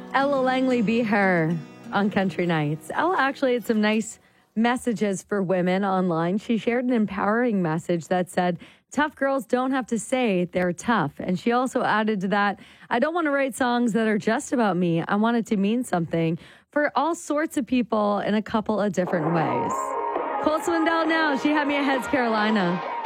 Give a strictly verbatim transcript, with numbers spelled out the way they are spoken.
Ella Langley, Be Her on Country Nights. Ella actually had some nice messages for women online. She shared an empowering message that said, tough girls don't have to say they're tough. And she also added to that, I don't want to write songs that are just about me. I want it to mean something for all sorts of people in a couple of different ways. Cole Swindell now. She had me at Heads Carolina.